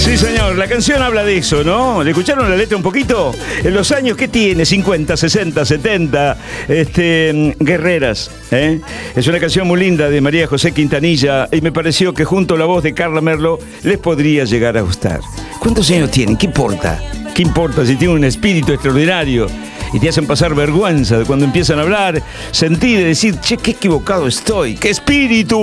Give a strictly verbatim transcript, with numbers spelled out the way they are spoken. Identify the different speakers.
Speaker 1: Sí, señor, la canción habla de eso, ¿no? ¿Le escucharon la letra un poquito? En los años que tiene, cincuenta, sesenta, setenta, este, guerreras, ¿eh? Es una canción muy linda de María José Quintanilla y me pareció que junto a la voz de Carla Merlo les podría llegar a gustar. ¿Cuántos años tienen? ¿Qué importa? ¿Qué importa si tienen un espíritu extraordinario? Y te hacen pasar vergüenza de cuando empiezan a hablar, sentir y decir, che, qué equivocado estoy, qué espíritu.